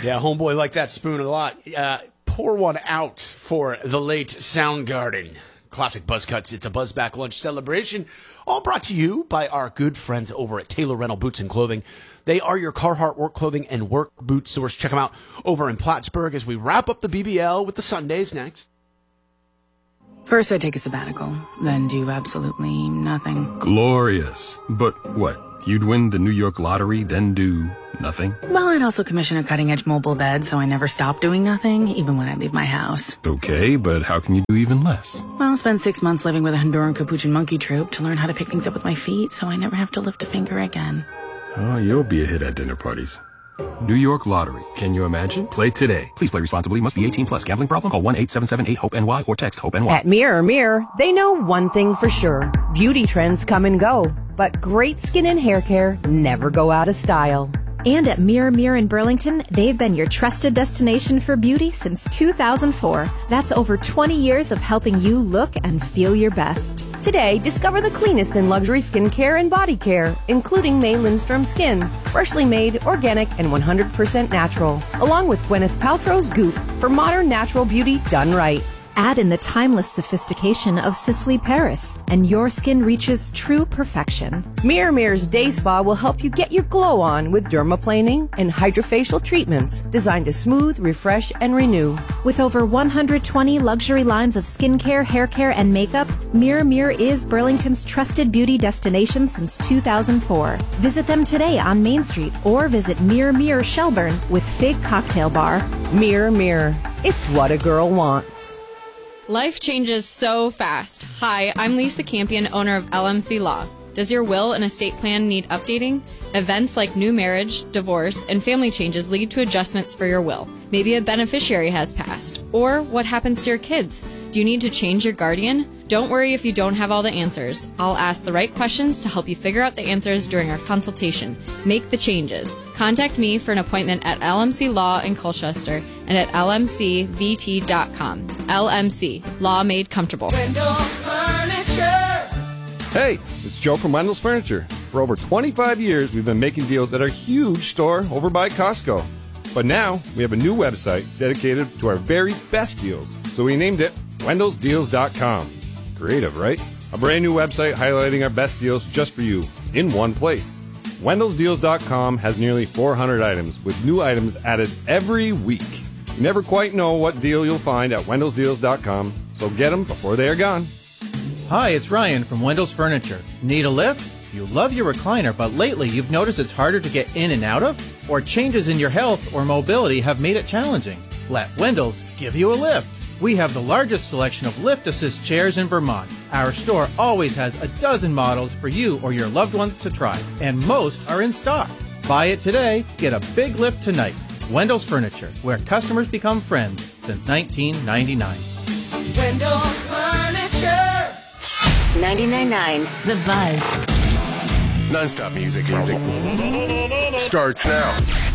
Yeah, homeboy liked that spoon a lot. Pour one out for the late Soundgarden. Classic Buzz Cuts. It's a Buzzback lunch celebration. All brought to you by our good friends over at Taylor Rental Boots and Clothing. They are your Carhartt work clothing and work boot source. Check them out over in Plattsburgh as we wrap up the BBL with the Sundays next. First, I take a sabbatical, then do absolutely nothing. Glorious. But what? You'd win the New York lottery, then do nothing? Well, I'd also commission a cutting-edge mobile bed, so I never stop doing nothing, even when I leave my house. Okay, but how can you do even less? Well, I'll spend 6 months living with a Honduran Capuchin monkey troupe to learn how to pick things up with my feet, so I never have to lift a finger again. Oh, you'll be a hit at dinner parties. New York Lottery. Can you imagine? Play today. Please play responsibly. Must be 18 plus. Gambling problem? Call 1-877-8-HOPE-NY or text HOPE-NY. At Mirror Mirror, they know one thing for sure. Beauty trends come and go, but great skin and hair care never go out of style. And at Mirror Mirror in Burlington, they've been your trusted destination for beauty since 2004. That's over 20 years of helping you look and feel your best. Today, discover the cleanest in luxury skincare and body care, including May Lindstrom Skin, freshly made, organic, and 100% natural, along with Gwyneth Paltrow's Goop for modern natural beauty done right. Add in the timeless sophistication of Sisley Paris, and your skin reaches true perfection. Mirror Mirror's Day Spa will help you get your glow on with dermaplaning and hydrofacial treatments designed to smooth, refresh, and renew. With over 120 luxury lines of skincare, hair care, and makeup, Mirror Mirror is Burlington's trusted beauty destination since 2004. Visit them today on Main Street or visit Mirror Mirror Shelburne with Fig Cocktail Bar. Mirror Mirror, it's what a girl wants. Life changes so fast. Hi, I'm Lisa Campion, owner of LMC Law. Does your will and estate plan need updating? Events like new marriage, divorce, and family changes lead to adjustments for your will. Maybe a beneficiary has passed. Or what happens to your kids? Do you need to change your guardian? Don't worry if you don't have all the answers. I'll ask the right questions to help you figure out the answers during our consultation. Make the changes. Contact me for an appointment at LMC Law in Colchester and at lmcvt.com. LMC, Law Made Comfortable. Wendell's Furniture. Hey, it's Joe from Wendell's Furniture. For over 25 years, we've been making deals at our huge store over by Costco. But now, we have a new website dedicated to our very best deals. So we named it wendellsdeals.com. Creative, right? A brand new website highlighting our best deals just for you, in one place. wendellsdeals.com has nearly 400 items, with new items added every week. You never quite know what deal you'll find at wendellsdeals.com, so get them before they are gone. Hi, it's Ryan from Wendell's Furniture. Need a lift? You love your recliner, but lately you've noticed it's harder to get in and out of? Or changes in your health or mobility have made it challenging? Let Wendell's give you a lift. We have the largest selection of lift assist chairs in Vermont. Our store always has a dozen models for you or your loved ones to try, and most are in stock. Buy it today, get a big lift tonight. Wendell's Furniture, where customers become friends since 1999. Wendell's Furniture. 99.9 The Buzz. Non-stop music starts now.